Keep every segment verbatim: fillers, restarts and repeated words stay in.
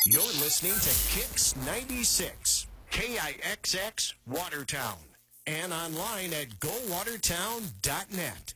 You're listening to Kix ninety-six, K I X X Watertown, and online at go watertown dot net.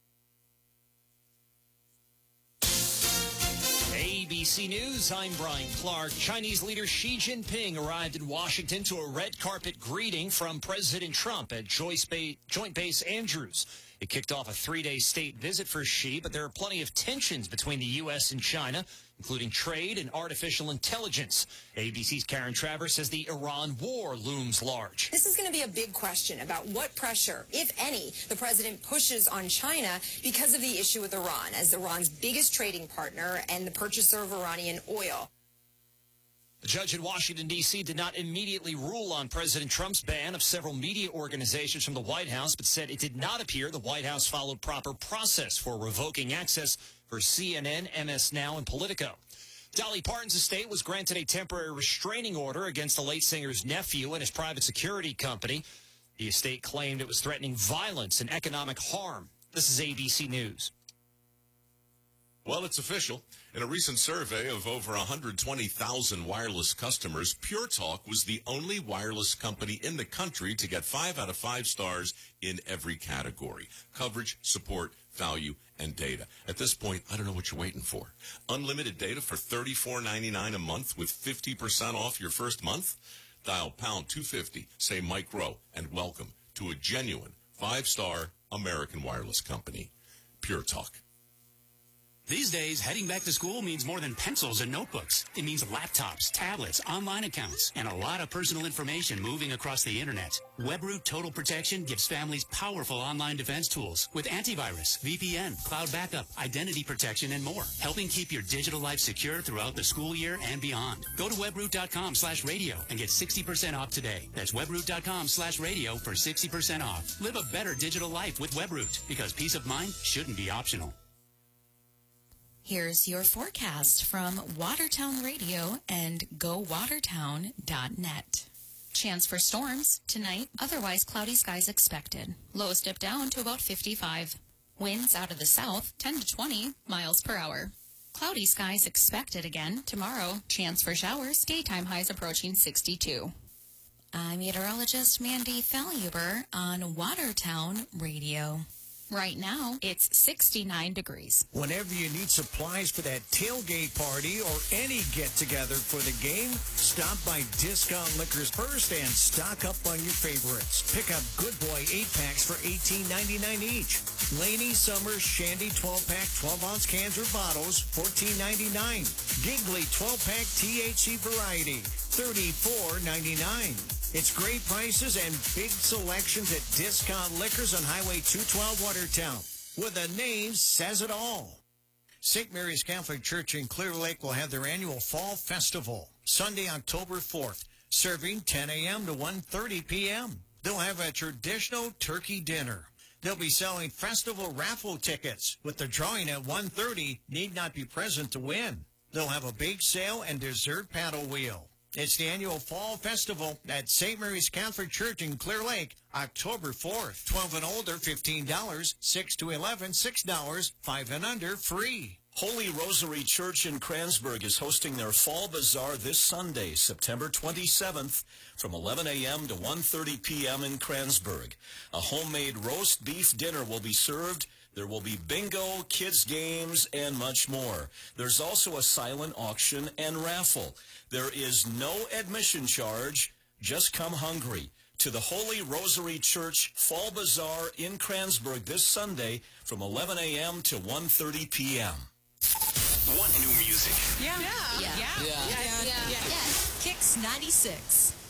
A B C News, I'm Brian Clark. Chinese leader Xi Jinping arrived in Washington to a red carpet greeting from President Trump at Joint Base Andrews. It kicked off a three-day state visit for Xi, but there are plenty of tensions between the U S and China, including trade and artificial intelligence. A B C's Karen Travers says the Iran war looms large. This is going to be a big question about what pressure, if any, the president pushes on China because of the issue with Iran, as Iran's biggest trading partner and the purchaser of Iranian oil. The judge in Washington, D C did not immediately rule on President Trump's ban of several media organizations from the White House, but said it did not appear the White House followed proper process for revoking access for C N N, M S Now, and Politico. Dolly Parton's estate was granted a temporary restraining order against the late singer's nephew and his private security company. The estate claimed it was threatening violence and economic harm. This is A B C News. Well, it's official. In a recent survey of over one hundred twenty thousand wireless customers, Pure Talk was the only wireless company in the country to get five out of five stars in every category: coverage, support, value, and data. At this point, I don't know what you're waiting for. Unlimited data for thirty-four ninety-nine a month with fifty percent off your first month? Dial pound two fifty, say Mike Rowe, and welcome to a genuine five-star American wireless company, Pure Talk. These days, heading back to school means more than pencils and notebooks. It means laptops, tablets, online accounts, and a lot of personal information moving across the internet. WebRoot Total Protection gives families powerful online defense tools with antivirus, V P N, cloud backup, identity protection, and more, helping keep your digital life secure throughout the school year and beyond. Go to webroot.com slash radio and get sixty percent off today. That's webroot.com slash radio for sixty percent off. Live a better digital life with WebRoot, because peace of mind shouldn't be optional. Here's your forecast from Watertown Radio and go watertown dot net. Chance for storms tonight, otherwise cloudy skies expected. Lows dip down to about fifty-five. Winds out of the south, ten to twenty miles per hour. Cloudy skies expected again tomorrow. Chance for showers, daytime highs approaching sixty-two. I'm meteorologist Mandy Faluber on Watertown Radio. Right now, it's sixty-nine degrees. Whenever you need supplies for that tailgate party or any get-together for the game, stop by Discount Liquors first and stock up on your favorites. Pick up Good Boy eight packs for eighteen ninety-nine each. Laney Summer Shandy twelve pack twelve ounce cans or bottles, fourteen ninety-nine. Giggly twelve pack T H C variety, thirty-four ninety-nine. It's great prices and big selections at Discount Liquors on Highway two twelve Watertown, where the name says it all. Saint Mary's Catholic Church in Clear Lake will have their annual Fall Festival, Sunday, October fourth, serving ten a.m. to one thirty p.m. They'll have a traditional turkey dinner. They'll be selling festival raffle tickets, with the drawing at one thirty need not be present to win. They'll have a bake sale and dessert paddle wheel. It's the annual Fall Festival at Saint Mary's Catholic Church in Clear Lake, October fourth. twelve and older, fifteen dollars. six to eleven, six dollars. five and under, free. Holy Rosary Church in Kranzberg is hosting their Fall Bazaar this Sunday, September twenty-seventh, from eleven a.m. to one thirty p.m. in Kranzberg. A homemade roast beef dinner will be served. There will be bingo, kids' games, and much more. There's also a silent auction and raffle. There is no admission charge. Just come hungry to the Holy Rosary Church Fall Bazaar in Kranzberg this Sunday from eleven a.m. to one thirty p.m. Want new music? Yeah. Yeah. Yeah. Yeah. Yeah. Yeah. Yeah. Yeah. Kix ninety-six.